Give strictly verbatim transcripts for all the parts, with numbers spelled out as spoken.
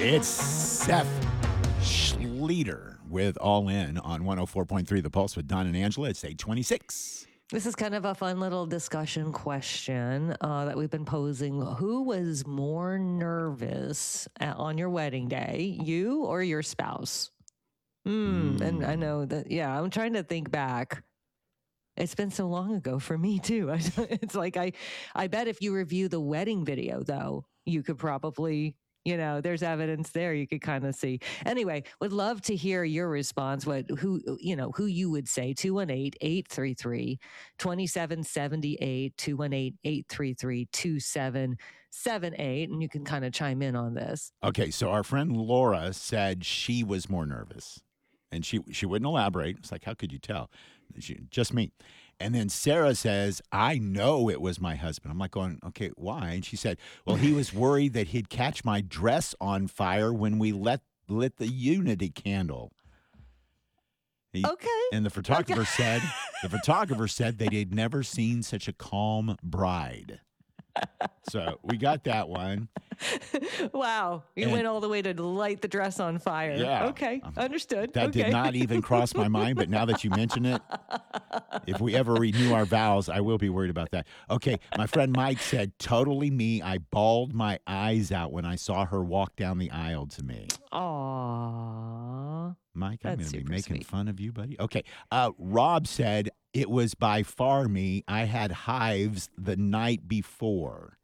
It's Seth Schleter with All In on one oh four point three The Pulse with Don and Angela. It's eight twenty-six. This is kind of a fun little discussion question uh, that we've been posing. Who was more nervous at, on your wedding day, you or your spouse? Mm, mm. And I know that, yeah, I'm trying to think back. It's been so long ago for me, too. It's like I, I bet if you review the wedding video, though, you could probably... You know, there's evidence there you could kind of see. Anyway, would love to hear your response. What, who, you know, who you would say. two one eight, eight three three, two seven seven eight, two one eight, eight three three, two seven seven eight. And you can kind of chime in on this. Okay, so our friend Laura said she was more nervous. And she, she wouldn't elaborate. It's like, how could you tell? She, just me. And then Sarah says, I know it was my husband. I'm like going, okay, why? And she said, well, he was worried that he'd catch my dress on fire when we let lit the unity candle. He, okay. And the photographer okay. said, the photographer said that he'd never seen such a calm bride. So we got that one. Wow. You and, went all the way to light the dress on fire. Yeah. Okay. Um, Understood. That okay. did not even cross my mind, but now that you mention it, if we ever renew our vows, I will be worried about that. Okay. My friend Mike said, totally me. I bawled my eyes out when I saw her walk down the aisle to me. Aww. Mike, I'm going to be making sweet. fun of you, buddy. Okay. Uh, Rob said, it was by far me. I had hives the night before.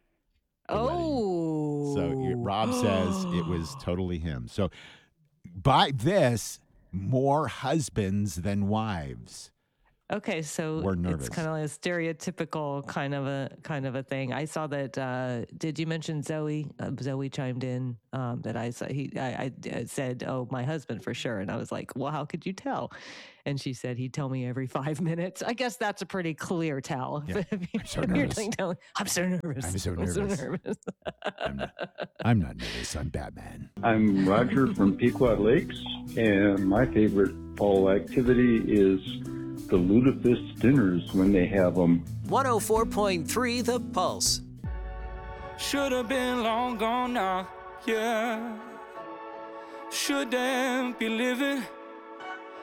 Oh. Wedding. So Rob says it was totally him. So by this, more husbands than wives. Okay, so We're nervous. It's kind of like a stereotypical kind of a kind of a thing. I saw that. Uh, did you mention Zoe? Uh, Zoe chimed in um, that I saw. He, I, I said, "Oh, my husband for sure," and I was like, "Well, how could you tell?" And she said, "He'd tell me every five minutes." I guess that's a pretty clear tell. Yeah. I'm so nervous. Telling, I'm so nervous. I'm so nervous. I'm so nervous. I'm, not, I'm not nervous. I'm Batman. I'm Roger from Pequot Lakes, and my favorite fall activity is the Lutefisk dinners when they have them. one oh four point three The Pulse. Should have been long gone now, yeah. Shouldn't be living